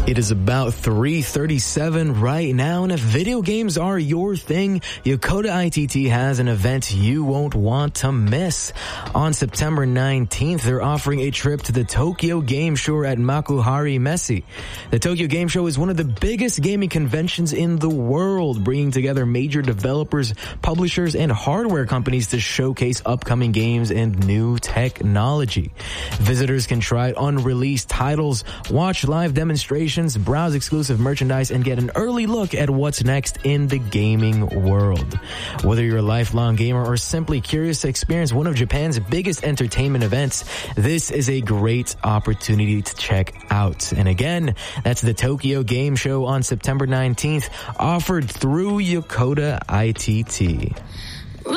It is about 3:37 right now, and if video games are your thing, Yokota ITT has an event you won't want to miss. On September 19th, they're offering a trip to the Tokyo Game Show at Makuhari Messe. The Tokyo Game Show is one of the biggest gaming conventions in the world, bringing together major developers, publishers, and hardware companies to showcase upcoming games and new technology. Visitors can try unreleased titles, watch live demonstrations, browse exclusive merchandise, and get an early look at what's next in the gaming world. Whether you're a lifelong gamer or simply curious to experience one of Japan's biggest entertainment events, this is a great opportunity to check out. And again, that's the Tokyo Game Show on September 19th, offered through Yokota ITT.